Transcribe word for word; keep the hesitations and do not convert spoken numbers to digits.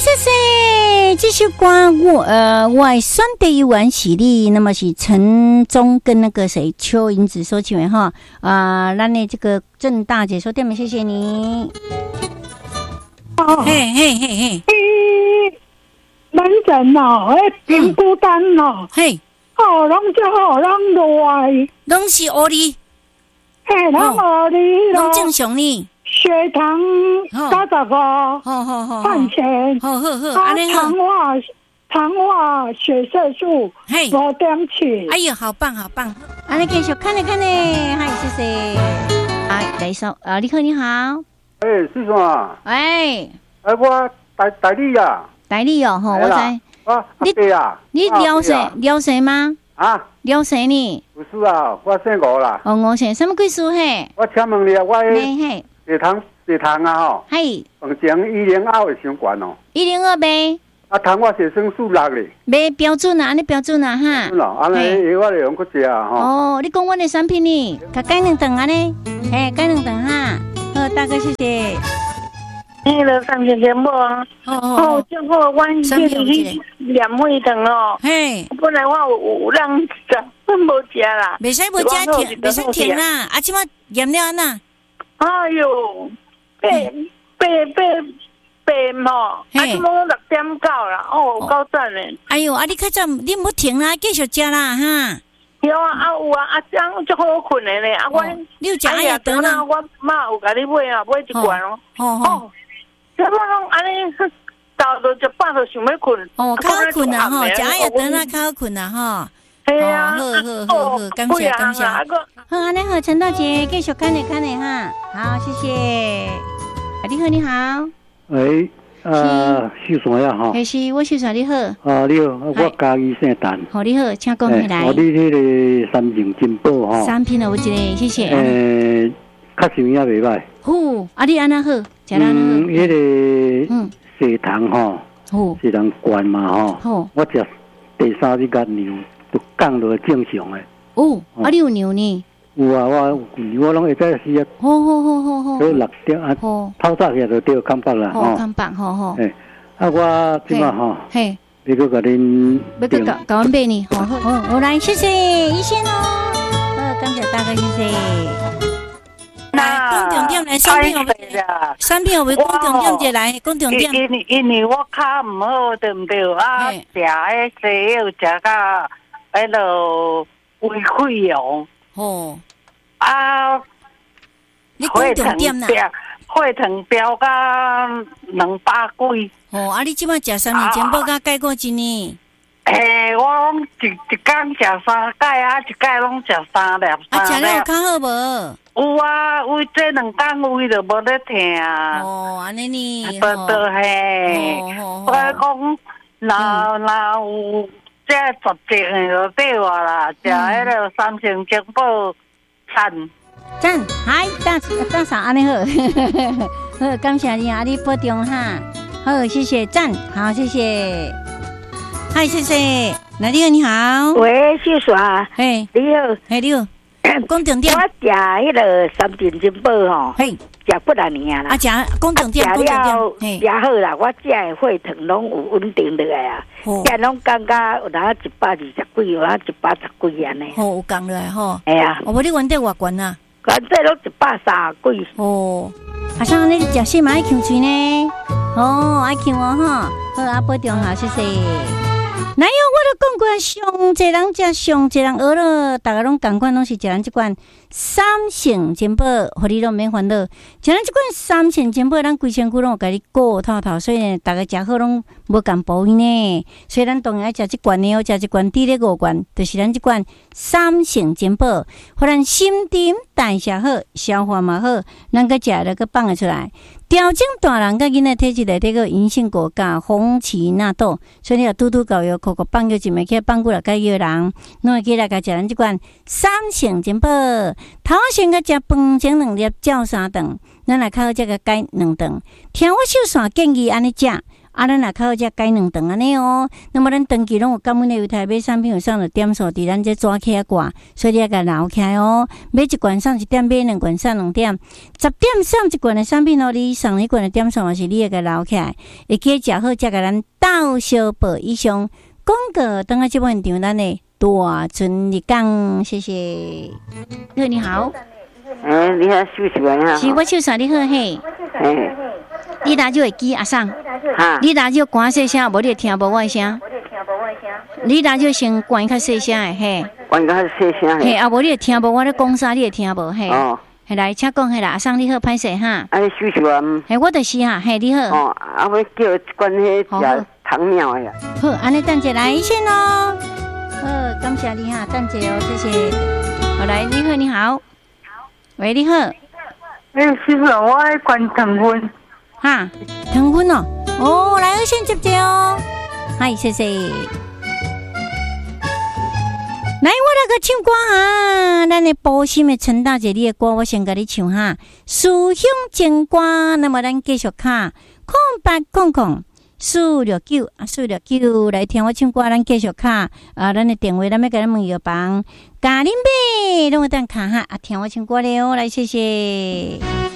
谢谢，这首歌我呃，我的选第一员是你，那么是陈忠跟那个谁邱银子所唱的哈啊，咱、呃、的这个郑大姐说点，谢谢你。 哦， 嘿嘿嘿嘿， 咱人哦，迄真孤单哦， 嘿， 哦，拢只好人来， 拢是乌哩， 嘿，拢乌哩咯， 拢正常呢。 血糖九十五， 好好好， 饭前， 好好好，安尼好。 糖化糖化血色素嘿， 五点七。 哎呦，好棒好棒！安尼继续看咧看咧，嗨，谢谢。啊，来一首啊，你好你好， 哎，是什么？ 哎， 哎，我代代理啊， 代理哦，吼，我知。 啊，你对啊， 你撩谁撩谁吗？ 啊， 撩谁呢？ 不是啊，我姓吴啦。 哦，吴姓什么贵数嘿？ 我请问你啊，我嘿嘿。 血糖血糖啊吼， 嘿， 目前一零二会伤悬哦。 一零二呗。 啊，糖我血生素六咧。 没标准啊，安尼标准啊哈。 是咯，安尼我就用去食啊吼。 哦，你讲我的产品呢？甲改两顿安尼，嘿，改两顿哈。好，大哥谢谢。 迄个上节节目啊，哦，正好阮迄个去两会堂哦。嘿，本来我有有人食，无食啦。 袂使无食停，袂使停啦。啊，即马验了呐。 哎呦，八八八八吼，啊，即么六點九啦，哦，夠讚嘞！ 哎呦，啊，你較早你唔好停啦，繼續食啦哈。 有啊，啊有啊，啊這樣足好困的咧，啊我， 你有食啊也得啦， 我媽有甲你買啊，買一罐咯。哦哦，怎麼攏安尼到到一半就想要困？ 哦，較好困啊吼，食啊也得啦，較好困啊吼。 係啊， 好好好好，感謝感謝。好，安尼好，陳大姐繼續看你看你哈，好，謝謝。啊，你好你好。 喂，啊，秀山呀哈。 係是，我秀山你好。 啊，你好，我家己姓陳。 好，你好，請講起來。 我你迄個三重金寶哈。 三片啊，有一個，謝謝。 誒，較上也袂歹。 好，啊你安那好，食安那好。 嗯，迄個嗯，血糖吼， 好， 血糖懸嘛吼。好，我食第三日間牛。都降到正常诶。 哦，啊，你有牛呢？ 有啊，我有牛，我拢会在时啊。 好好好好好。 都六点啊，透早起就对康北啦。 吼，康北，好好。 诶，啊，我即马吼， 嘿， 要去甲恁， 要去搞搞阮买呢。好好好，我来，谢谢一线哦。好，感谢大哥，谢谢。来，讲重点来，三片有三片有没讲重点者来，讲重点。 因因为我脚唔好，对唔对？啊，食迄西药食到。迄落胃溃疡，哦，啊， 你讲重点啦， 血糖飙到两百几。 哦，啊，你即摆食三年前报甲钙过一呢？ 诶，我拢一一工食三钙啊，一钙拢食三粒。 啊，食了有较好无？ 有啊，胃这两工胃就无咧疼。 哦，安尼呢？ 对对嘿，我讲若若有。这绝症的就对我啦，食迄个三星金宝赞赞，嗨，大大嫂安尼好，好，感謝你啊，你保重哈，好，謝謝讚，好，謝謝，嗨，謝謝，來你好，你好， 喂，秀華， 嘿， 你好， 嘿，你好，講重點， 我食迄個三星金寶吼，嘿。食不來年啦， 啊，食講重點，講重點， 食好啦，我食的血糖攏有穩定落來啊，食攏感覺有哪一百二十幾，有哪一百十幾安尼。 哦，有降落來吼。 係啊。 我無你原底偌懸啊？ 原底攏一百三十幾。 哦，啊，像你食西嘛愛嗆喙呢？哦，愛嗆哦哈，好啊，保重好，謝謝。哪有我都講過，上濟人食上濟人學了，大家攏共款，攏是食咱即款三星金寶，互你攏免煩惱。食咱即款三星金寶，咱規身軀攏有甲你顧透透，所以呢，大家食好攏無共補伊呢。所以咱當然愛食即罐呢，食即罐滴咧五罐，就是咱即款三星金寶，互咱心沉代謝好，消化嘛好，咱個食了個放得出來。調整大人甲囡仔體質內底個陰性果價，紅芪納豆，所以你要拄拄搞藥，口口放藥一枚起放過來甲藥人，攏會起來甲食咱即款三星金寶。頭先甲食飯前兩粒，照三頓，咱來較好食甲改兩頓。聽我秀山建議安尼食。 啊，咱若较好才改两顿安尼哦。那么咱长期拢有感恩的犹太买产品有上的点数伫咱这纸起挂，所以你要甲留起来哦。买一罐送一点，买两罐送两点，十点送一罐的产品哦，你送一罐的点数嘛是你要甲留起来，会记食好才甲咱斗相报。以上广告等下这部现场，咱的大春日讲，谢谢。你好，你好。 哎，你好，秀秀啊！ 是我秀啥？你好嘿。 哎， 你打就会记阿送。 哈。 你打就关细声，无你会听无我的声。你打就先关较细声的嘿。 关较细声。 嘿，啊，无你会听无我咧讲啥，你会听无嘿。 哦。 嘿，来，请讲嘿啦，阿送你好，歹势哈。 啊，你秀秀啊。 嘿，我就是哈，嘿，你好。 哦，啊，我叫一罐迄食糖苗的呀。 好，安尼等者来先咯。好，感谢你哈，等者哦，谢谢。好，来，你好，你好。喂，你好。 哎，师傅，我爱灌糖粉。 哈，糖粉哦，哦，来，我先接接哦。嗨，谢谢。来，我来个唱歌哈，咱的保心的陈大姐，你的歌我先甲你唱哈。思乡情歌，那么咱继续卡空白空空。四六九啊，四六九来听我唱歌，咱继续卡啊，咱的电话咱要甲咱问药房，咖喱妹，拢会当卡哈啊，听我唱歌了哦，来谢谢。